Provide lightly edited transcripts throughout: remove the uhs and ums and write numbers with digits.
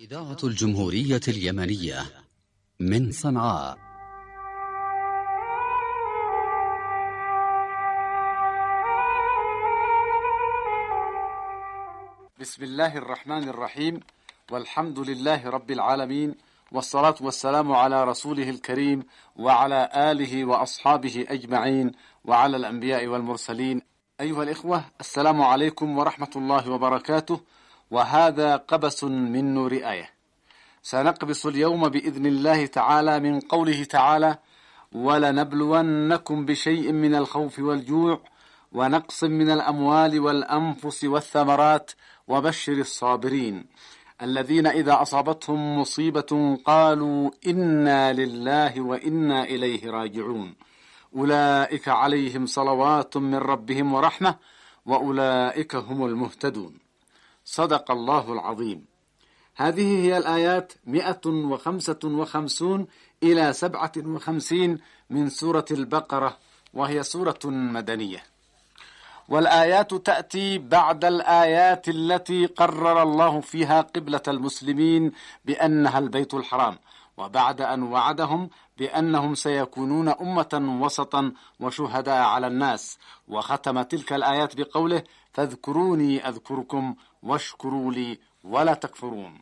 إذاعة الجمهورية اليمنية من صنعاء. بسم الله الرحمن الرحيم، والحمد لله رب العالمين، والصلاة والسلام على رسوله الكريم وعلى آله وأصحابه أجمعين وعلى الأنبياء والمرسلين. أيها الإخوة، السلام عليكم ورحمة الله وبركاته، وهذا قبس من نور آية. سنقبس اليوم بإذن الله تعالى من قوله تعالى: ولنبلونكم بشيء من الخوف والجوع ونقص من الأموال والأنفس والثمرات وبشر الصابرين الذين إذا أصابتهم مصيبة قالوا إنا لله وإنا إليه راجعون أولئك عليهم صلوات من ربهم ورحمة وأولئك هم المهتدون. صدق الله العظيم. هذه هي الآيات 155 إلى 57 من سورة البقرة، وهي سورة مدنية. والآيات تأتي بعد الآيات التي قرر الله فيها قبلة المسلمين بأنها البيت الحرام، وبعد أن وعدهم بأنهم سيكونون أمة وسطا وشهداء على الناس، وختم تلك الآيات بقوله: فاذكروني أذكركم واشكروا لي ولا تكفرون.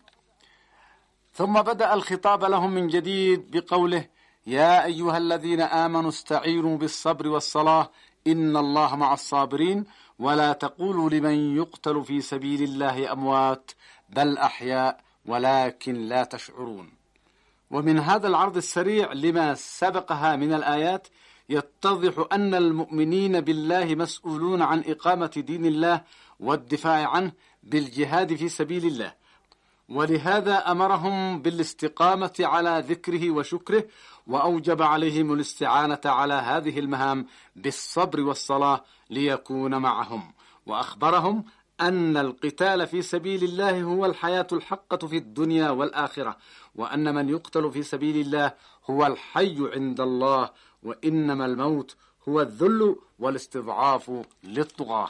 ثم بدأ الخطاب لهم من جديد بقوله: يا أيها الذين آمنوا استعينوا بالصبر والصلاة إن الله مع الصابرين ولا تقولوا لمن يقتل في سبيل الله أموات بل أحياء ولكن لا تشعرون. ومن هذا العرض السريع لما سبقها من الآيات يتضح أن المؤمنين بالله مسؤولون عن إقامة دين الله والدفاع عنه بالجهاد في سبيل الله، ولهذا أمرهم بالاستقامة على ذكره وشكره، وأوجب عليهم الاستعانة على هذه المهام بالصبر والصلاة ليكون معهم، وأخبرهم أن القتال في سبيل الله هو الحياة الحقة في الدنيا والآخرة، وأن من يقتل في سبيل الله هو الحي عند الله، وإنما الموت هو الذل والاستضعاف للطغاة.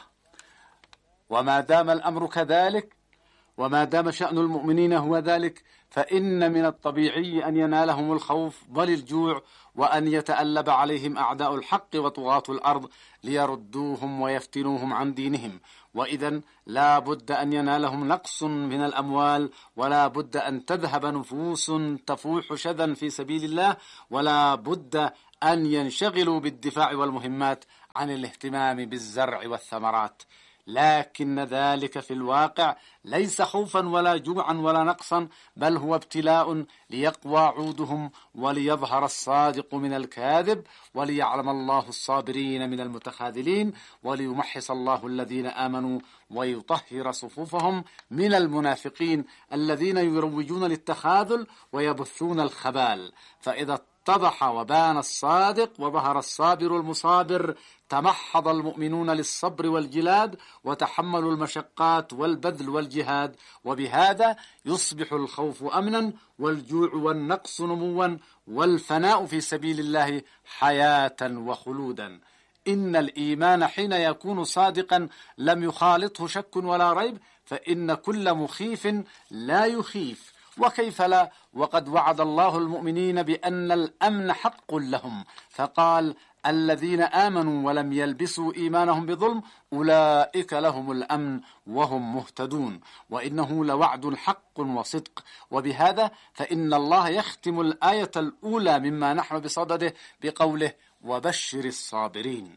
وما دام الأمر كذلك، وما دام شأن المؤمنين هو ذلك، فإن من الطبيعي أن ينالهم الخوف والجوع، وأن يتألب عليهم أعداء الحق وطغاة الأرض ليردوهم ويفتنوهم عن دينهم. وإذن لا بد أن ينالهم نقص من الأموال، ولا بد أن تذهب نفوس تفوح شذا في سبيل الله، ولا بد أن ينشغلوا بالدفاع والمهمات عن الاهتمام بالزرع والثمرات. لكن ذلك في الواقع ليس خوفا ولا جوعا ولا نقصا، بل هو ابتلاء ليقوى عودهم وليظهر الصادق من الكاذب، وليعلم الله الصابرين من المتخاذلين، وليمحص الله الذين آمنوا ويطهر صفوفهم من المنافقين الذين يروجون للتخاذل ويبثون الخبال. فإذا اتضح وبان الصادق وظهر الصابر المصابر تمحض المؤمنون للصبر والجلاد وتحملوا المشقات والبذل والجهاد، وبهذا يصبح الخوف أمنا والجوع والنقص نموا والفناء في سبيل الله حياة وخلودا. إن الإيمان حين يكون صادقا لم يخالطه شك ولا ريب، فإن كل مخيف لا يخيف. وكيف لا، وقد وعد الله المؤمنين بأن الأمن حق لهم، فقال: الذين آمنوا ولم يلبسوا إيمانهم بظلم أولئك لهم الأمن وهم مهتدون. وإنه لوعد حق وصدق. وبهذا فإن الله يختم الآية الأولى مما نحن بصدده بقوله: وبشر الصابرين.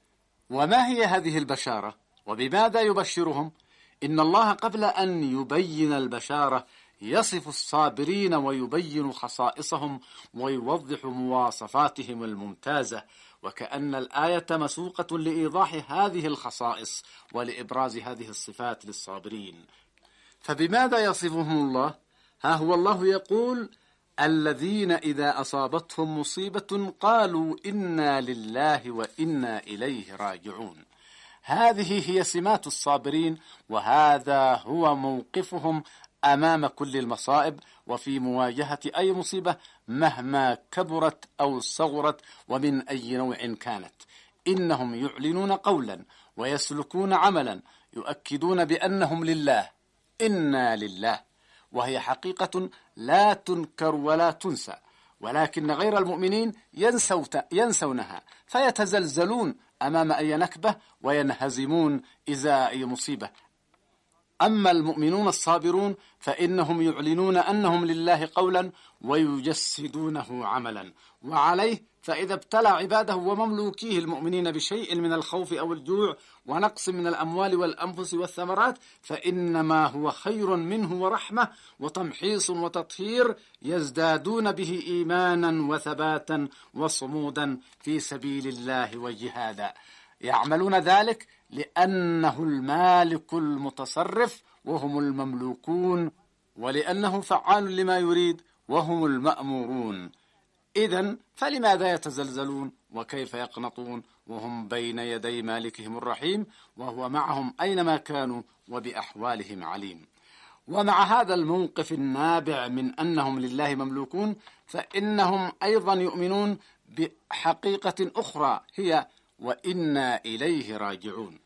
وما هي هذه البشارة؟ وبماذا يبشرهم؟ إن الله قبل أن يبين البشارة يصف الصابرين ويبين خصائصهم ويوضح مواصفاتهم الممتازة، وكأن الآية مسوقة لإيضاح هذه الخصائص ولإبراز هذه الصفات للصابرين. فبماذا يصفهم الله؟ ها هو الله يقول: الذين إذا أصابتهم مصيبة قالوا إنا لله وإنا إليه راجعون. هذه هي سمات الصابرين، وهذا هو موقفهم أمام كل المصائب وفي مواجهة أي مصيبة مهما كبرت أو صغرت ومن أي نوع كانت. إنهم يعلنون قولا ويسلكون عملا يؤكدون بأنهم لله، إنا لله، وهي حقيقة لا تنكر ولا تنسى، ولكن غير المؤمنين ينسونها فيتزلزلون أمام أي نكبة وينهزمون إزاء أي مصيبة. أما المؤمنون الصابرون فإنهم يعلنون أنهم لله قولا ويجسدونه عملا، وعليه فإذا ابتلى عباده ومملوكيه المؤمنين بشيء من الخوف أو الجوع ونقص من الأموال والأنفس والثمرات فإنما هو خير منه ورحمة وتمحيص وتطهير، يزدادون به إيمانا وثباتا وصمودا في سبيل الله وجهادا. يعملون ذلك لأنه المالك المتصرف وهم المملوكون، ولأنه فعال لما يريد وهم المأمورون. إذن فلماذا يتزلزلون وكيف يقنطون وهم بين يدي مالكهم الرحيم وهو معهم أينما كانوا وبأحوالهم عليم؟ ومع هذا الموقف النابع من أنهم لله مملوكون فإنهم أيضا يؤمنون بحقيقة أخرى هي وإنا إليه راجعون.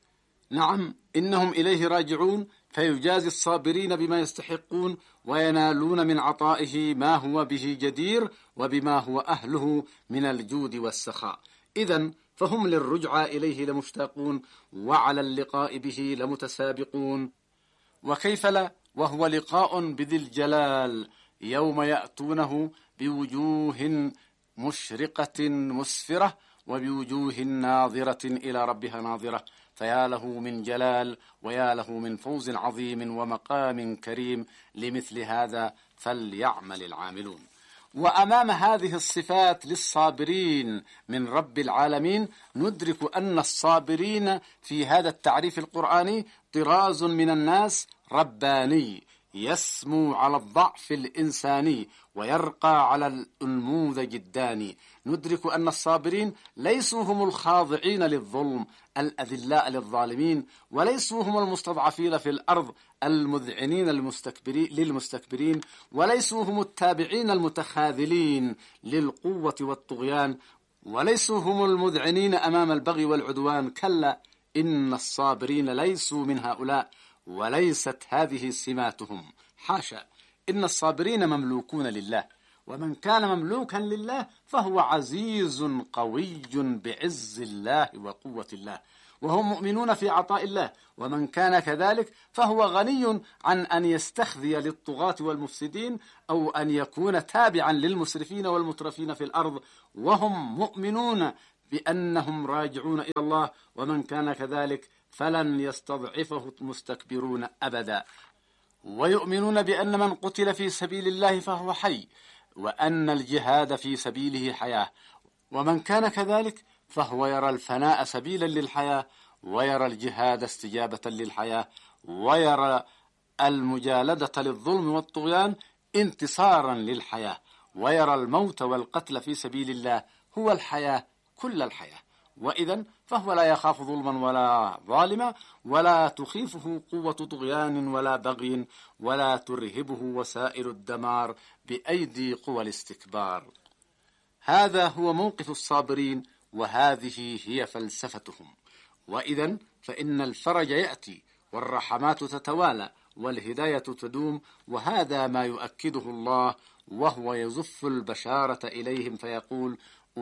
نعم، إنهم إليه راجعون، فيجازي الصابرين بما يستحقون وينالون من عطائه ما هو به جدير وبما هو أهله من الجود والسخاء. إذن فهم للرجعى إليه لمشتاقون وعلى اللقاء به لمتسابقون. وكيف لا وهو لقاء بذي الجلال يوم يأتونه بوجوه مشرقة مسفرة وبوجوه ناظرة إلى ربها ناظرة، فيا له من جلال ويا له من فوز عظيم ومقام كريم. لمثل هذا فليعمل العاملون. وأمام هذه الصفات للصابرين من رب العالمين ندرك أن الصابرين في هذا التعريف القرآني طراز من الناس رباني يسمو على الضعف الإنساني ويرقى على الأنموذج الداني. ندرك أن الصابرين ليسوا هم الخاضعين للظلم الأذلاء للظالمين، وليسوا هم المستضعفين في الأرض المذعنين للمستكبرين، وليسوا هم التابعين المتخاذلين للقوة والطغيان، وليسوا هم المذعنين أمام البغي والعدوان. كلا، إن الصابرين ليسوا من هؤلاء وليست هذه سماتهم، حاشا. إن الصابرين مملوكون لله، ومن كان مملوكا لله فهو عزيز قوي بعز الله وقوة الله، وهم مؤمنون في عطاء الله. ومن كان كذلك فهو غني عن أن يستخذي للطغاة والمفسدين أو أن يكون تابعا للمسرفين والمترفين في الأرض، وهم مؤمنون بأنهم راجعون إلى الله. ومن كان كذلك فلن يستضعفه المستكبرون أبدا. ويؤمنون بأن من قتل في سبيل الله فهو حي، وأن الجهاد في سبيله حياة. ومن كان كذلك فهو يرى الفناء سبيلا للحياة، ويرى الجهاد استجابة للحياة، ويرى المجالدة للظلم والطغيان انتصارا للحياة، ويرى الموت والقتل في سبيل الله هو الحياة كل الحياة. وإذن فهو لا يخاف ظلما ولا ظالما، ولا تخيفه قوة طغيان ولا بغي، ولا ترهبه وسائل الدمار بأيدي قوى الاستكبار. هذا هو موقف الصابرين، وهذه هي فلسفتهم. وإذن فإن الفرج يأتي والرحمات تتوالى والهداية تدوم، وهذا ما يؤكده الله وهو يزف البشارة إليهم فيقول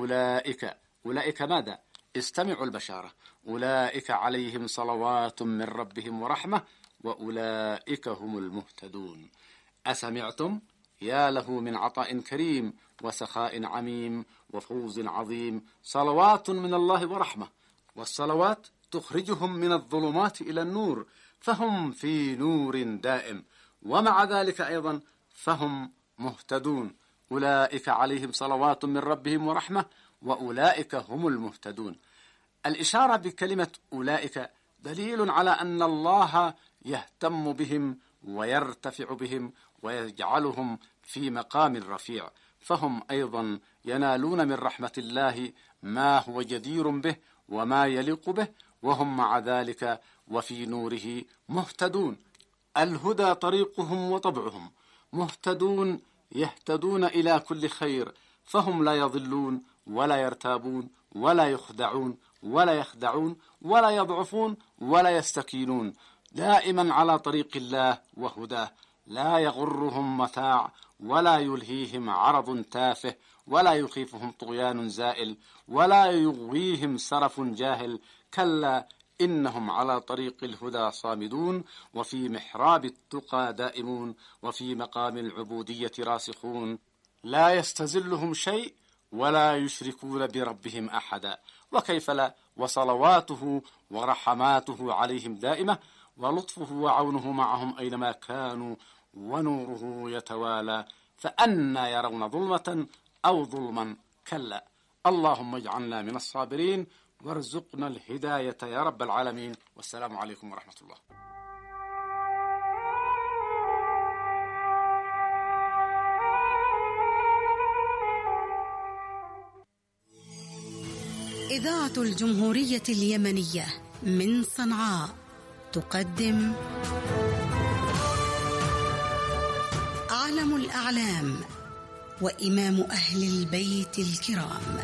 أولئك ماذا؟ استمعوا البشارة. أولئك عليهم صلوات من ربهم ورحمة وأولئك هم المهتدون. أسمعتم؟ يا له من عطاء كريم وسخاء عميم وفوز عظيم. صلوات من الله ورحمة، والصلوات تخرجهم من الظلمات إلى النور، فهم في نور دائم، ومع ذلك أيضا فهم مهتدون. أولئك عليهم صلوات من ربهم ورحمة وأولئك هم المهتدون. الإشارة بكلمة أولئك دليل على أن الله يهتم بهم ويرتفع بهم ويجعلهم في مقام رفيع، فهم أيضا ينالون من رحمة الله ما هو جدير به وما يليق به، وهم مع ذلك وفي نوره مهتدون. الهدى طريقهم وطبعهم، مهتدون يهتدون إلى كل خير، فهم لا يضلون ولا يرتابون ولا يخدعون ولا يضعفون ولا يستكينون، دائما على طريق الله وهداه، لا يغرهم متاع ولا يلهيهم عرض تافه ولا يخيفهم طغيان زائل ولا يغويهم سرف جاهل. كلا إنهم على طريق الهدى صامدون وفي محراب التقى دائمون وفي مقام العبودية راسخون. لا يستزلهم شيء ولا يشركون بربهم أحدا. وكيف لا، وصلواته ورحماته عليهم دائمة، ولطفه وعونه معهم أينما كانوا، ونوره يتوالى. فأنى يرون ظلمة أو ظلما؟ كلا. اللهم اجعلنا من الصابرين وارزقنا الهداية يا رب العالمين. والسلام عليكم ورحمة الله. إذاعة الجمهورية اليمنية من صنعاء تقدم عالم الأعلام وإمام أهل البيت الكرام،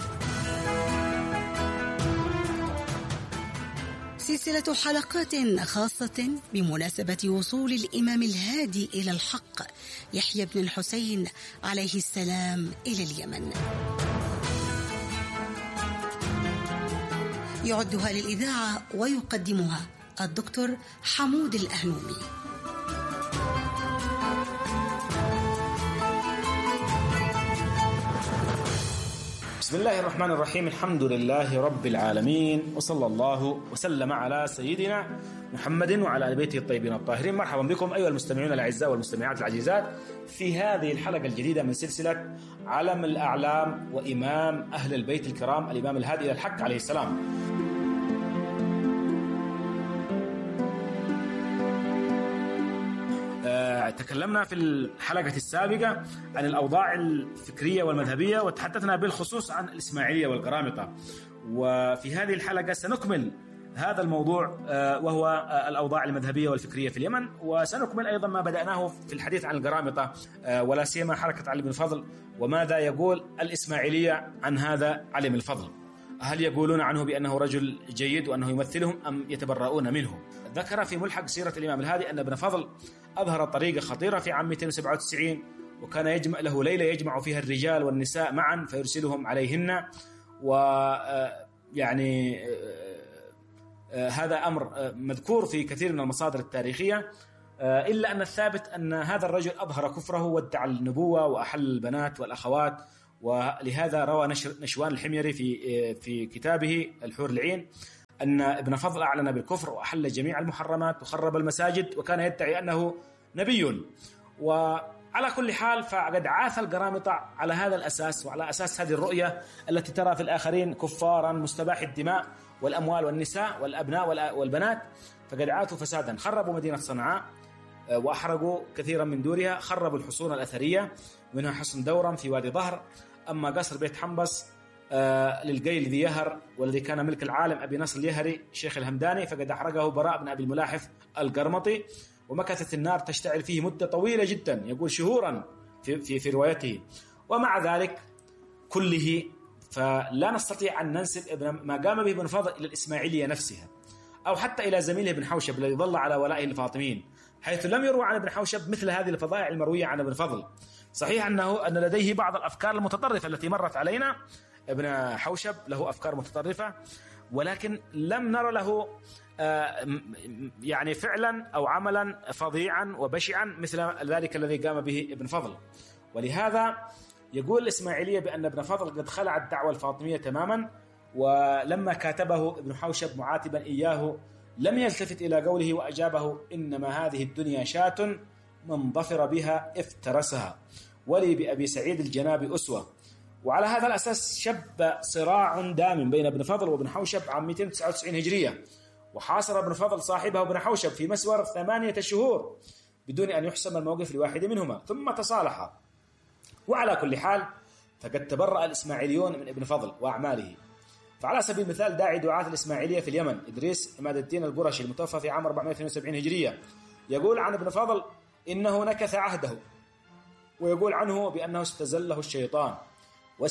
سلسلة حلقات خاصة بمناسبة وصول الإمام الهادي إلى الحق يحيى بن الحسين عليه السلام إلى اليمن. يعدها للإذاعة ويقدمها الدكتور حمود الأهنومي. بسم الله الرحمن الرحيم. الحمد لله رب العالمين، وصلى الله وسلم على سيدنا محمد وعلى آل بيته الطيبين الطاهرين. مرحبا بكم أيها المستمعون الأعزاء والمستمعات العزيزات في هذه الحلقة الجديدة من سلسلة علم الأعلام وإمام أهل البيت الكرام الإمام الهادي إلى الحق عليه السلام. تكلمنا في الحلقة السابقة عن الأوضاع الفكرية والمذهبية، وتحدثنا بالخصوص عن الإسماعيلية والقرامطة، وفي هذه الحلقة سنكمل هذا الموضوع وهو الأوضاع المذهبية والفكرية في اليمن، وسنكمل أيضا ما بدأناه في الحديث عن القرامطة ولا سيما حركة علي بن الفضل، وماذا يقول الإسماعيلية عن هذا علي بن الفضل. هل يقولون عنه بأنه رجل جيد وأنه يمثلهم أم يتبرؤون منه؟ ذكر في ملحق سيرة الإمام الهادي أن ابن فضل أظهر طريقة خطيرة في عام 297، وكان يجمع له ليلة يجمع فيها الرجال والنساء معا فيرسلهم عليهن، ويعني هذا أمر مذكور في كثير من المصادر التاريخية، إلا أن الثابت أن هذا الرجل أظهر كفره وادعى النبوة وأحل البنات والأخوات. ولهذا روى نشوان الحميري في كتابه الحور العين أن ابن فضل أعلن بالكفر وأحل جميع المحرمات وخرب المساجد، وكان يدعي أنه نبي. وعلى كل حال فقد عاث القرامطة على هذا الأساس، وعلى أساس هذه الرؤية التي ترى في الآخرين كفارا مستباح الدماء والأموال والنساء والأبناء والبنات، فقد عاثوا فسادا. خربوا مدينة صنعاء وأحرقوا كثيرا من دورها، خربوا الحصون الأثرية منها حصن دورم في وادي ظهر. أما قصر بيت حنبس للقيل ذي يهر والذي كان ملك العالم أبي نصر اليهري شيخ الهمداني فقد أحرقه براء بن أبي الملاحف القرمطي، ومكثت النار تشتعل فيه مدة طويلة جدا، يقول شهورا في روايته. ومع ذلك كله فلا نستطيع أن ننسب ما قام به ابن فضل إلى الإسماعيلية نفسها، أو حتى إلى زميله ابن حوشب الذي ظل على ولائه الفاطميين، حيث لم يروى عن ابن حوشب مثل هذه الفضائع المروية عن ابن فضل. صحيح أن لديه بعض الأفكار المتطرفة التي مرت علينا، ابن حوشب له أفكار متطرفة، ولكن لم نرى له يعني فعلا أو عملا فظيعا وبشعا مثل ذلك الذي قام به ابن فضل. ولهذا يقول الإسماعيلية بأن ابن فضل قد خلع الدعوة الفاطمية تماما، ولما كاتبه ابن حوشب معاتبا إياه لم يلتفت إلى قوله وأجابه إنما هذه الدنيا شاة من ظفر بها افترسها ولي بأبي سعيد الجناب أسوة. وعلى هذا الأساس شب صراع دام بين ابن فضل وابن حوشب عام 299 هجرية، وحاصر ابن فضل صاحبه ابن حوشب في مسور 8 شهور بدون أن يحسم الموقف لواحد منهما، ثم تصالحا. وعلى كل حال فقد تبرأ الإسماعيليون من ابن فضل وأعماله. فعلى سبيل المثال داعي دعاة الإسماعيلية في اليمن إدريس عماد الدين القرشي المتوفى في عام 472 هجرية يقول عن ابن فضل إنه نكث عهده، ويقول عنه بأنه استزله الشيطان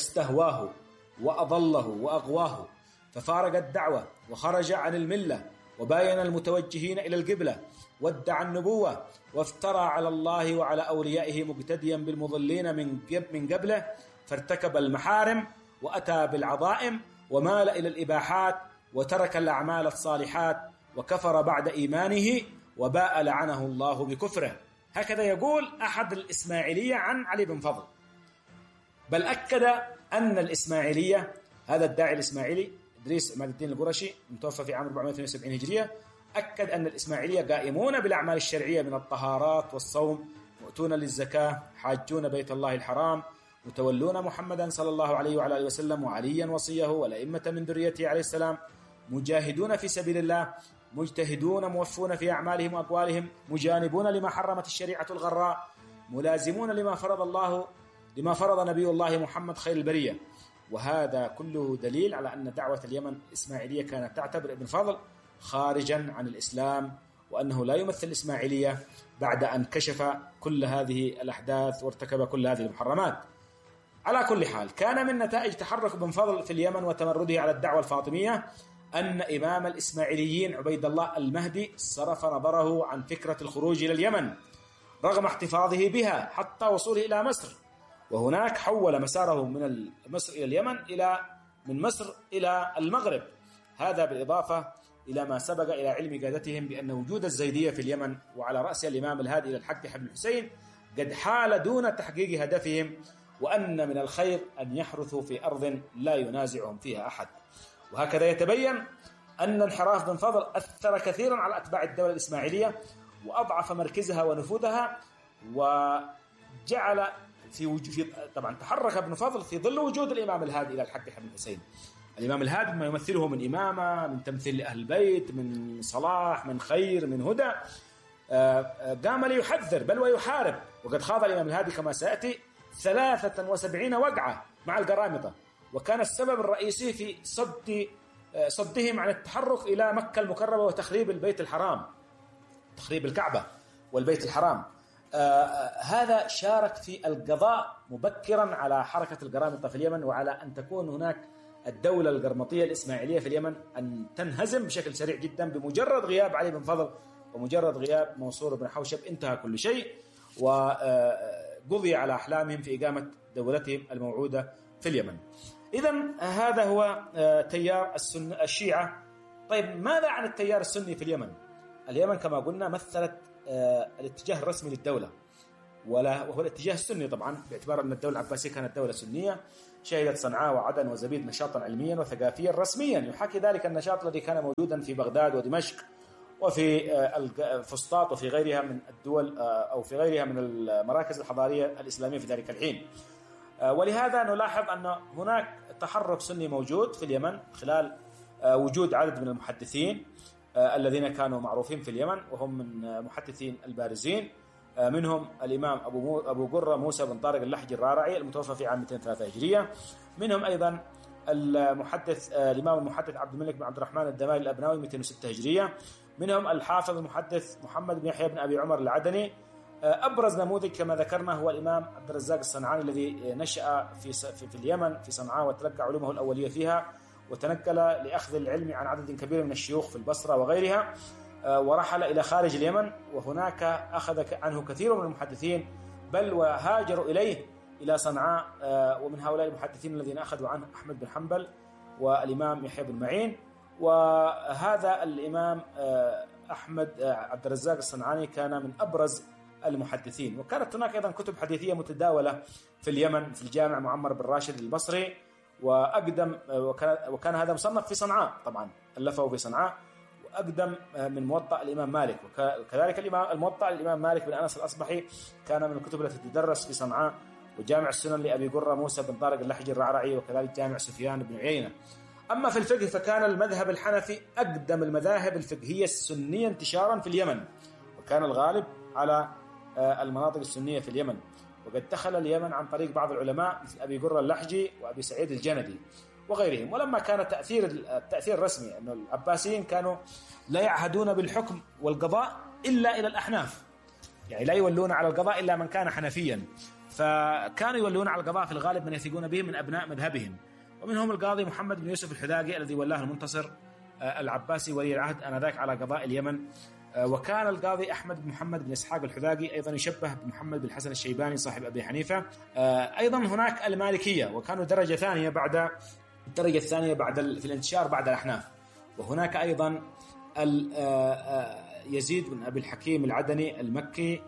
واستهواه وأضله وأغواه، ففارق الدعوة وخرج عن الملة وباين المتوجهين إلى القبلة، وادعى النبوة، وافترى على الله وعلى أوليائه مقتديا بالمضلين من قبله، فارتكب المحارم وأتى بالعظائم ومال إلى الإباحات وترك الأعمال الصالحات وكفر بعد إيمانه وباء لعنه الله بكفره. هكذا يقول أحد الإسماعيلية عن علي بن فضل. بل أكد أن الإسماعيلية، هذا الداعي الإسماعيلي إدريس عماد الدين القرشي المتوفى في عام 472 هجرية، أكد أن الإسماعيلية قائمون بالأعمال الشرعية من الطهارات والصوم، مؤتون للزكاة، حاجون بيت الله الحرام، متولون محمدا صلى الله عليه وعلى آله وسلم وعليا وصيه والأئمة من ذريته عليه السلام، مجاهدون في سبيل الله، مجتهدون موفون في أعمالهم وأقوالهم، مجانبون لما حرمت الشريعة الغراء، ملازمون لما فرض نبي الله محمد خير البرية. وهذا كله دليل على أن دعوة اليمن الإسماعيلية كانت تعتبر ابن فضل خارجا عن الإسلام، وأنه لا يمثل الإسماعيلية بعد أن كشف كل هذه الأحداث وارتكب كل هذه المحرمات. على كل حال، كان من نتائج تحرك ابن فضل في اليمن وتمرده على الدعوة الفاطمية أن إمام الإسماعيليين عبيد الله المهدي صرف نظره عن فكرة الخروج إلى اليمن رغم احتفاظه بها حتى وصوله إلى مصر، وهناك حول مساره من مصر إلى اليمن من مصر إلى المغرب. هذا بالإضافة إلى ما سبق إلى علم قادتهم بأن وجود الزيدية في اليمن وعلى رأس الإمام الهادي إلى الحق بن الحسين قد حال دون تحقيق هدفهم، وأن من الخير أن يحرثوا في أرض لا ينازعهم فيها أحد. وهكذا يتبين أن انحراف بن فضل أثر كثيرا على أتباع الدولة الإسماعيلية وأضعف مركزها ونفوذها، وجعل طبعا تحرك ابن فضل في ظل وجود الإمام الهادي إلى الحق بن الحسين. الإمام الهادي ما يمثله من إمامة، من تمثيل لأهل البيت، من صلاح، من خير، من هدى، قام ليحذر بل ويحارب. وقد خاض الإمام الهادي كما سيأتي 73 وقعة مع القرامطة، وكان السبب الرئيسي في صدهم عن التحرك إلى مكة المكرمة وتخريب البيت الحرام، تخريب الكعبة والبيت الحرام. هذا شارك في القضاء مبكرا على حركة القرامطة في اليمن، وعلى أن تكون هناك الدولة القرمطية الإسماعيلية في اليمن أن تنهزم بشكل سريع جدا. بمجرد غياب علي بن فضل ومجرد غياب منصور بن حوشب انتهى كل شيء، وقضي على أحلامهم في إقامة دولتهم الموعودة في اليمن. إذن هذا هو تيار الشيعة. طيب ماذا عن التيار السني في اليمن؟ اليمن كما قلنا مثلت الاتجاه الرسمي للدولة، وهو الاتجاه السني طبعا، باعتبار أن الدولة العباسية كانت دولة سنية. شهدت صنعاء وعدن وزبيد نشاطا علميا وثقافيا رسميا يحاكي ذلك النشاط الذي كان موجودا في بغداد ودمشق وفي الفسطاط وفي غيرها من الدول أو في غيرها من المراكز الحضارية الإسلامية في ذلك الحين. ولهذا نلاحظ أن هناك تحرك سني موجود في اليمن خلال وجود عدد من المحدثين الذين كانوا معروفين في اليمن، وهم من محدثين البارزين، منهم الإمام أبو قرة موسى بن طارق اللحجي الرارعي المتوفى في عام 203 هجرية، منهم أيضا الإمام المحدث عبد الملك بن عبد الرحمن الدماري الأبناوي 206 هجرية، منهم الحافظ المحدث محمد بن يحيى بن أبي عمر العدني. أبرز نموذج كما ذكرنا هو الإمام عبد الرزاق الصنعاني الذي نشأ في اليمن في صنعاء وتلقى علومه الأولية فيها، وتنقل لأخذ العلم عن عدد كبير من الشيوخ في البصرة وغيرها، ورحل إلى خارج اليمن، وهناك أخذ عنه كثير من المحدثين بل وهاجروا إليه إلى صنعاء. ومن هؤلاء المحدثين الذين أخذوا عنه أحمد بن حنبل والإمام يحيى بن معين. وهذا الإمام أحمد عبد الرزاق الصنعاني كان من أبرز المحدثين. وكانت هناك أيضا كتب حديثية متداولة في اليمن في الجامع معمر بن راشد البصري، وكان هذا مصنف في صنعاء، طبعا ألفه في صنعاء، وأقدم من موطأ الإمام مالك. وكذلك الموطأ الإمام مالك بن أنس الأصبحي كان من الكتب التي تدرس في صنعاء، وجامع السنن لأبي قرة موسى بن طارق اللحجي الرعرعي، وكذلك جامع سفيان بن عيينة. أما في الفقه فكان المذهب الحنفي أقدم المذاهب الفقهية السنية انتشارا في اليمن، وكان الغالب على المناطق السنية في اليمن. وقد دخل اليمن عن طريق بعض العلماء مثل أبي قرة اللحجي وأبي سعيد الجندي وغيرهم. ولما كان التأثير الرسمي أن العباسيين كانوا لا يعهدون بالحكم والقضاء إلا إلى الأحناف، يعني لا يولون على القضاء إلا من كان حنفيا، فكانوا يولون على القضاء في الغالب من يثقون به من أبناء مذهبهم، ومنهم القاضي محمد بن يوسف الحذاقي الذي ولاه المنتصر العباسي ولي العهد آنذاك على قضاء اليمن. وكان القاضي أحمد بن محمد بن إسحاق الحذاقي أيضا يشبه بمحمد بن الحسن الشيباني صاحب أبي حنيفة. أيضا هناك المالكية، وكانوا الدرجة الثانية في الانتشار بعد الأحناف. وهناك أيضا يزيد بن أبي الحكيم العدني المكي،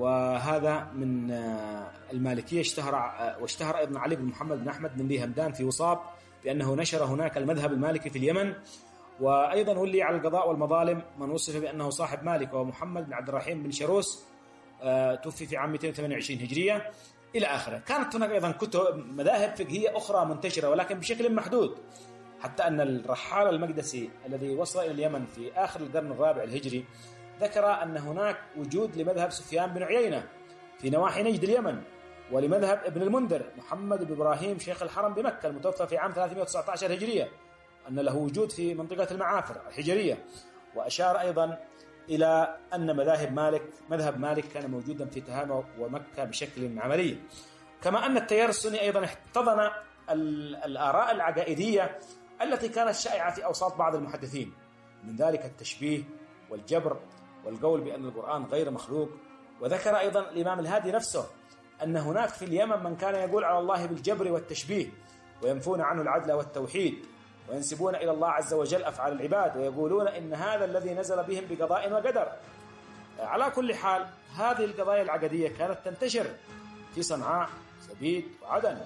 وهذا من المالكية. واشتهر أيضا علي بن محمد بن أحمد بن ذي همدان في وصاب بأنه نشر هناك المذهب المالكي في اليمن. وأيضا ولي على القضاء والمظالم من وصف بأنه صاحب مالك، ومحمد بن عبد الرحيم بن شروس توفي في عام 228 هجرية إلى آخره. كانت هناك أيضا مذاهب فقهية أخرى منتشرة ولكن بشكل محدود، حتى أن الرحال المقدسي الذي وصل إلى اليمن في آخر القرن الرابع الهجري ذكر أن هناك وجود لمذهب سفيان بن عيينة في نواحي نجد اليمن، ولمذهب ابن المنذر محمد بن إبراهيم شيخ الحرم بمكة المتوفى في عام 319 هجرية، أن له وجود في منطقة المعافر الحجرية. وأشار أيضا إلى أن مذهب مالك كان موجودا في تهامة ومكة بشكل عملي. كما أن التيار السني أيضا احتضن الآراء العقائدية التي كانت شائعة في أوساط بعض المحدثين، من ذلك التشبيه والجبر والقول بأن القرآن غير مخلوق. وذكر أيضا الإمام الهادي نفسه أن هناك في اليمن من كان يقول على الله بالجبر والتشبيه، وينفون عنه العدل والتوحيد، وينسبون إلى الله عز وجل أفعال العباد، ويقولون إن هذا الذي نزل بهم بقضاء وقدر. على كل حال هذه القضايا العقدية كانت تنتشر في صنعاء سبيد وعدن،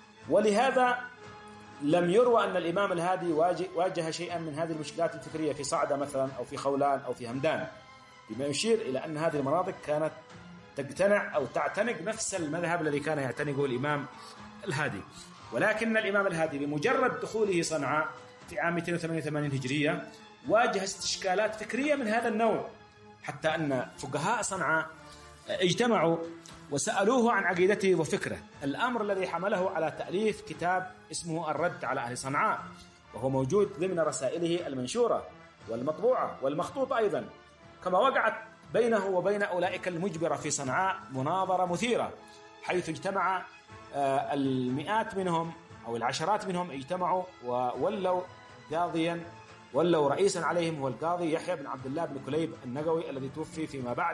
ولهذا لم يروى أن الإمام الهادي واجه شيئا من هذه المشكلات الفكرية في صعدة مثلا أو في خولان أو في همدان، بما يشير إلى أن هذه المناطق كانت تقتنع أو تعتنق نفس المذهب الذي كان يعتنقه الإمام الهادي. ولكن الإمام الهادي بمجرد دخوله صنعاء في عام 288 هجرية واجه استشكالات فكرية من هذا النوع، حتى أن فقهاء صنعاء اجتمعوا وسألوه عن عقيدته وفكره، الأمر الذي حمله على تأليف كتاب اسمه الرد على أهل صنعاء، وهو موجود ضمن رسائله المنشورة والمطبوعة والمخطوطة أيضا. كما وقعت بينه وبين أولئك المجبرة في صنعاء مناظرة مثيرة، حيث اجتمع المئات منهم أو العشرات منهم اجتمعوا وولوا قاضيا، ولوا رئيسا عليهم هو القاضي يحيى بن عبد الله بن كليب النقوي الذي توفي فيما بعد،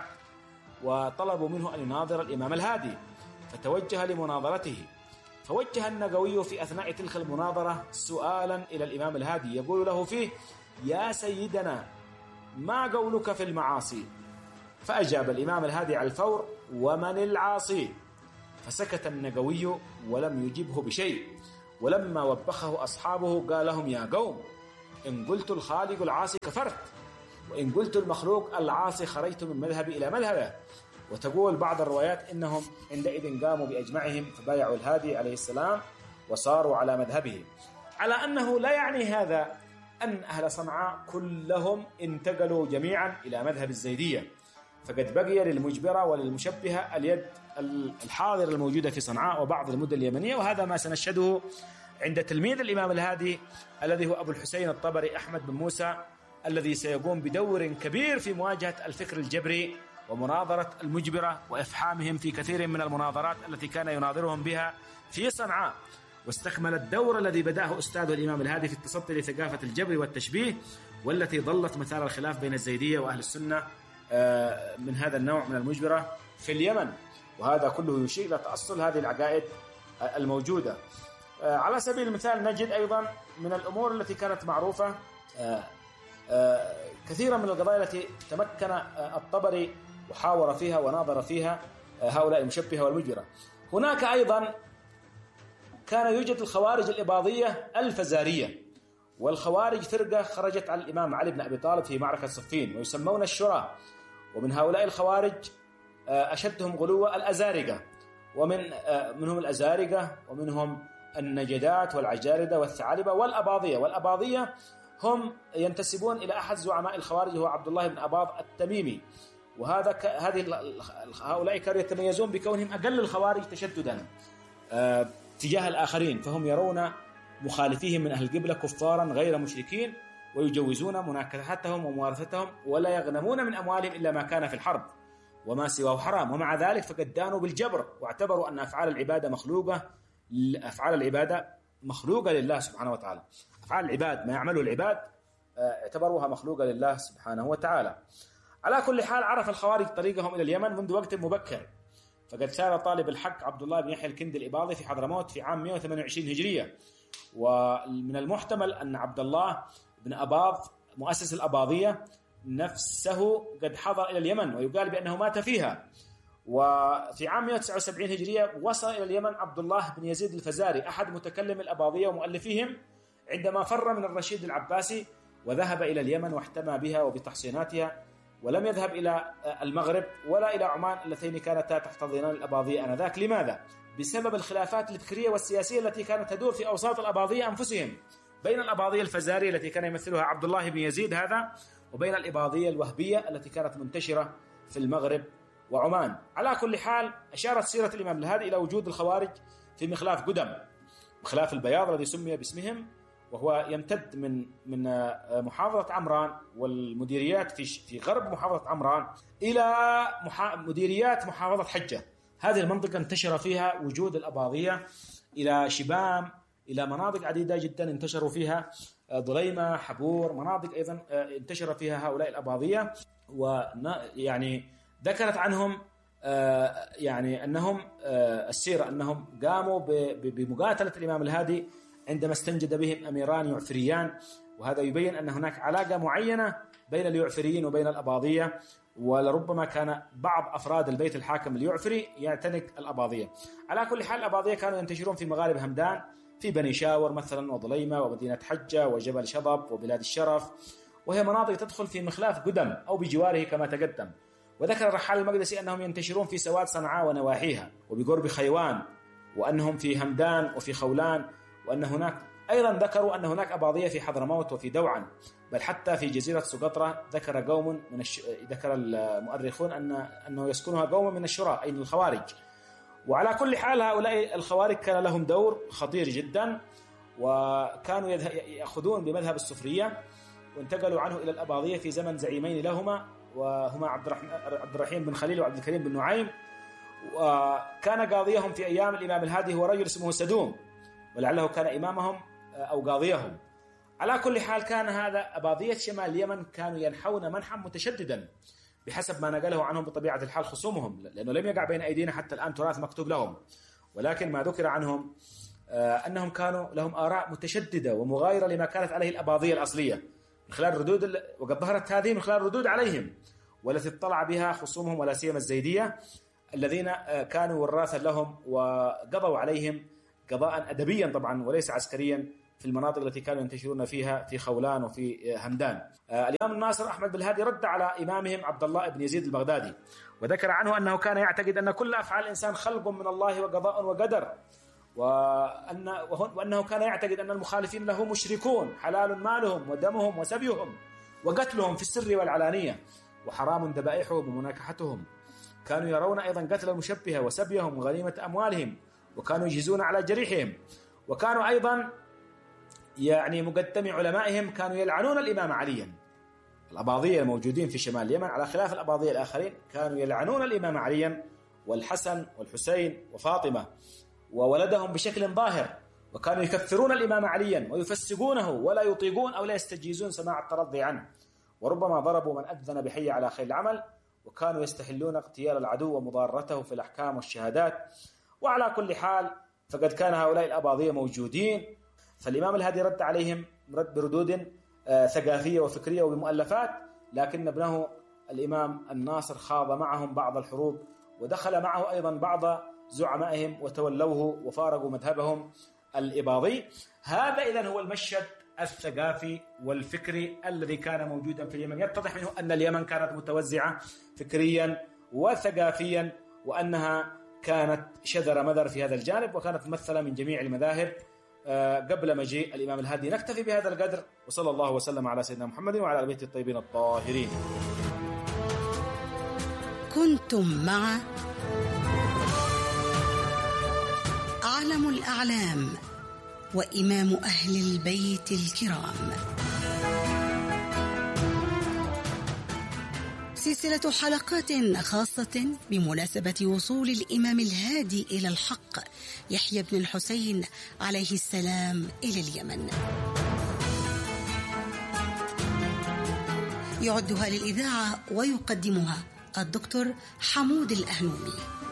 وطلبوا منه أن يناظر الإمام الهادي، فتوجه لمناظرته. فوجه النقوي في أثناء تلك المناظرة سؤالا إلى الإمام الهادي يقول له فيه: يا سيدنا ما قولك في المعاصي؟ فأجاب الإمام الهادي على الفور: ومن العاصي؟ فسكت النقوي ولم يجبه بشيء. ولما وبخه أصحابه قال لهم: يا قوم، إن قلت الخالق العاصي كفرت، وإن قلت المخلوق العاصي خرجت من مذهبي إلى مذهبه. وتقول بعض الروايات إنهم عندئذ قاموا بأجمعهم فبايعوا الهادي عليه السلام وصاروا على مذهبه، على أنه لا يعني هذا أن أهل صنعاء كلهم انتقلوا جميعا إلى مذهب الزيدية، فقد بقي للمجبرة وللمشبهة اليد الحاضرة الموجودة في صنعاء وبعض المدن اليمنية. وهذا ما سنشهده عند تلميذ الإمام الهادي الذي هو أبو الحسين الطبري أحمد بن موسى، الذي سيقوم بدور كبير في مواجهة الفكر الجبري ومناظرة المجبرة وإفحامهم في كثير من المناظرات التي كان يناظرهم بها في صنعاء. واستكمل الدور الذي بدأه أستاذه الإمام الهادي في التصدي لثقافة الجبر والتشبيه، والتي ظلت مثار الخلاف بين الزيدية وأهل السنة من هذا النوع من المجبرة في اليمن. وهذا كله يشير إلى تأصل هذه العقائد الموجودة. على سبيل المثال نجد أيضا من الأمور التي كانت معروفة كثيرا من القضايا التي تمكن الطبري وحاور فيها وناظر فيها هؤلاء المشبهة والمجبرة. هناك أيضا كان يوجد الخوارج الإباضية الفزارية، والخوارج فرقة خرجت على الإمام علي بن أبي طالب في معركة صفين ويسمون الشراء. ومن هؤلاء الخوارج أشدهم غلوة الأزارقة، ومنهم الأزارقة ومنهم النجدات والعجاردة والثعالبة والأباضية. والأباضية هم ينتسبون إلى أحد زعماء الخوارج هو عبد الله بن أباض التميمي، هؤلاء كانوا يتميزون بكونهم أقل الخوارج تشددا تجاه الآخرين، فهم يرون مخالفيهم من أهل القبلة كفارا غير مشركين، ويجوزون مناكحتهم وموارثتهم، ولا يغنمون من أموالهم إلا ما كان في الحرب وما سواه حرام. ومع ذلك فقد دانوا بالجبر، واعتبروا أن أفعال العبادة مخلوقة لله سبحانه وتعالى. أفعال العباد ما يعمله العباد اعتبروها مخلوقة لله سبحانه وتعالى. على كل حال عرف الخوارج طريقهم إلى اليمن منذ وقت مبكر، فقد سار طالب الحق عبد الله بن يحيى الكندي الإباضي في حضرموت في عام 128 هجرية، ومن المحتمل أن عبد الله بن أباض مؤسس الأباضية نفسه قد حضر إلى اليمن، ويقال بأنه مات فيها. وفي عام 179 هجرية وصل إلى اليمن عبد الله بن يزيد الفزاري أحد متكلم الأباضية ومؤلفيهم عندما فر من الرشيد العباسي وذهب إلى اليمن واحتمى بها وبتحصيناتها، ولم يذهب إلى المغرب ولا إلى عمان اللتين كانتا تحتضنان الأباضية آنذاك. لماذا؟ بسبب الخلافات الفكرية والسياسية التي كانت تدور في أوساط الأباضية أنفسهم، بين الأباضية الفزارية التي كان يمثلها عبد الله بن يزيد هذا، وبين الإباضية الوهبية التي كانت منتشرة في المغرب وعمان. على كل حال أشارت سيرة الإمام الهادي إلى وجود الخوارج في مخلاف قدم، مخلاف البياض الذي سمي باسمهم، وهو يمتد من محافظة عمران والمديريات في غرب محافظة عمران إلى مديريات محافظة حجة. هذه المنطقة انتشر فيها وجود الأباضية إلى شبام، إلى مناطق عديدة جدا انتشروا فيها، ضليمة، حبور، مناطق أيضا انتشر فيها هؤلاء الأباضية. ويعني ذكرت عنهم يعني أنهم السيرة أنهم قاموا بمقاتلة الإمام الهادي عندما استنجد بهم أميران يعفريان، وهذا يبين أن هناك علاقة معينة بين اليعفريين وبين الأباضية، ولربما كان بعض أفراد البيت الحاكم اليعفري يعتنق الأباضية. على كل حال الأباضية كانوا ينتشرون في مغارب همدان، في بني شاور مثلا وضليمة ومدينة حجة وجبل شضب وبلاد الشرف، وهي مناطق تدخل في مخلاف قدم أو بجواره كما تقدم. وذكر الرحال المقدسي أنهم ينتشرون في سواد صنعاء ونواحيها وبقرب خيوان، وأنهم في همدان وفي خولان، وأن هناك أيضا ذكروا أن هناك أباضية في حضرموت وفي دوعا، بل حتى في جزيرة سقطرى ذكر قوم ذكر المؤرخون أنه يسكنها قوم من الشراء أي من الخوارج. وعلى كل حال هؤلاء الخوارج كان لهم دور خطير جدا، وكانوا يأخذون بمذهب السفرية، وانتقلوا عنه إلى الأباضية في زمن زعيمين لهما، وهما عبد الرحيم بن خليل وعبد الكريم بن نعيم. وكان قاضيهم في أيام الإمام الهادي هو رجل اسمه سدوم، ولعله كان إمامهم أو قاضيهم. على كل حال كان هذا أباضية شمال اليمن كانوا ينحون منحا متشددا بحسب ما نقله عنهم بطبيعة الحال خصومهم، لأنه لم يقع بين أيدينا حتى الآن تراث مكتوب لهم، ولكن ما ذكر عنهم أنهم كانوا لهم آراء متشددة ومغايرة لما كانت عليه الأباضية الأصلية، من خلال ردود، وقد ظهرت هذه من خلال ردود عليهم والتي اطلع بها خصومهم ولا سيما الزيدية الذين كانوا وراثا لهم وقضوا عليهم قضاء أدبيا طبعا وليس عسكريا في المناطق التي كانوا ينتشرون فيها في خولان وفي همدان. الإمام الناصر أحمد بن الهادي رد على إمامهم عبد الله بن يزيد البغدادي، وذكر عنه أنه كان يعتقد أن كل أفعال الإنسان خلق من الله وقضاء وقدر، وأنه كان يعتقد أن المخالفين له مشركون حلال مالهم ودمهم وسبيهم وقتلهم في السر والعلانية، وحرام ذبائحهم ومناكحتهم. كانوا يرون أيضا قتل المشبهة وسبيهم وغنيمة أموالهم، وكانوا يجيزون على جريحهم. وكانوا أيضا يعني مقدمي علمائهم كانوا يلعنون الإمام عليا. الأباضية الموجودين في شمال اليمن على خلاف الأباضية الآخرين كانوا يلعنون الإمام عليا والحسن والحسين وفاطمة وولدهم بشكل ظاهر، وكانوا يكفرون الإمام عليا ويفسقونه ولا يطيقون أو لا يستجيزون سماع الترضي عنه، وربما ضربوا من أذن بحي على خير العمل، وكانوا يستحلون اغتيال العدو ومضارته في الأحكام والشهادات. وعلى كل حال فقد كان هؤلاء الأباضية موجودين، فالإمام الهادي رد عليهم رد بردود ثقافية وفكرية وبمؤلفات، لكن ابنه الإمام الناصر خاض معهم بعض الحروب، ودخل معه أيضا بعض زعمائهم وتولوه وفارقوا مذهبهم الإباضي. هذا إذن هو المشهد الثقافي والفكري الذي كان موجودا في اليمن. يتضح منه أن اليمن كانت متوزعة فكريا وثقافيا، وأنها كانت شذر مذر في هذا الجانب، وكانت ممثلة من جميع المذاهب قبل مجيء الإمام الهادي. نكتفي بهذا القدر، وصلى الله وسلم على سيدنا محمد وعلى آل بيته الطيبين الطاهرين. كنتم مع أعلم الأعلام وإمام أهل البيت الكرام، سلسلة حلقات خاصة بمناسبة وصول الإمام الهادي إلى الحق يحيى بن الحسين عليه السلام إلى اليمن. يعدها للإذاعة ويقدمها الدكتور حمود الأهنومي.